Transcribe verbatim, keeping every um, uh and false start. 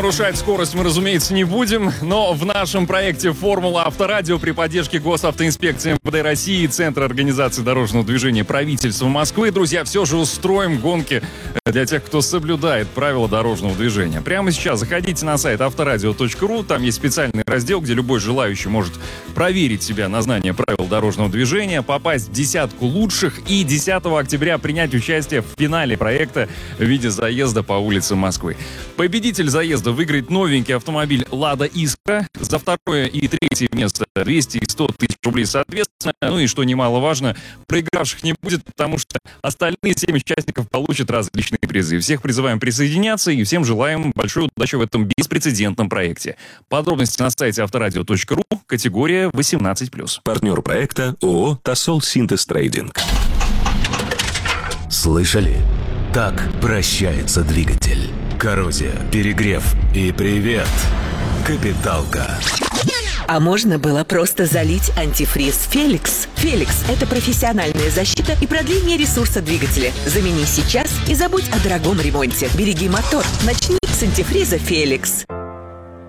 нарушать скорость мы, разумеется, не будем, но в нашем проекте «Формула Авторадио» при поддержке Госавтоинспекции эм вэ дэ России и Центра организации дорожного движения правительства Москвы, друзья, все же устроим гонки для тех, кто соблюдает правила дорожного движения. Прямо сейчас заходите на сайт авторадио точка ру, там есть специальный раздел, где любой желающий может проверить себя на знание правил дорожного движения, попасть в десятку лучших и десятого октября принять участие в финале проекта в виде заезда по улицам Москвы. Победитель заезда выиграет новенький автомобиль «Лада Искра». За второе и третье место двести и сто тысяч рублей соответственно. Ну и что немаловажно, проигравших не будет, потому что остальные семь участников получат различные призы. Всех призываем присоединяться и всем желаем большой удачи в этом беспрецедентном проекте. Подробности на сайте авторадио точка ру, категория восемнадцать плюс. Партнер проекта ООО «Тосол Синтез Трейдинг». Слышали? Так прощается двигатель. Коррозия, перегрев и привет, капиталка. А можно было просто залить антифриз «Феликс». «Феликс» — это профессиональная защита и продление ресурса двигателя. Замени сейчас и забудь о дорогом ремонте. Береги мотор. Начни с антифриза «Феликс».